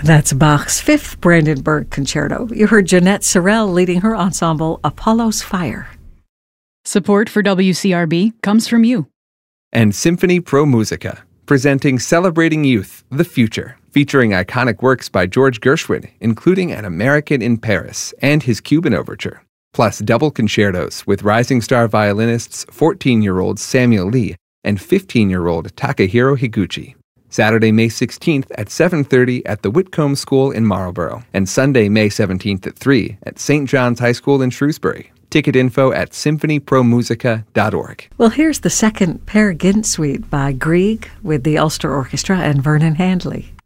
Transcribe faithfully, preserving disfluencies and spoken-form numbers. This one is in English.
That's Bach's Fifth Brandenburg Concerto. You heard Jeanette Sorrell leading her ensemble Apollo's Fire. Support for W C R B comes from you. And Symphony Pro Musica, presenting Celebrating Youth, the Future, featuring iconic works by George Gershwin, including An American in Paris and his Cuban Overture, plus double concertos with rising star violinists fourteen-year-old Samuel Lee and fifteen-year-old Takahiro Higuchi. Saturday, May sixteenth at seven thirty at the Whitcomb School in Marlborough, and Sunday, May seventeenth at three at Saint John's High School in Shrewsbury. Ticket info at symphony pro musica dot org. Well, here's the second Peer Gynt Suite by Grieg with the Ulster Orchestra and Vernon Handley.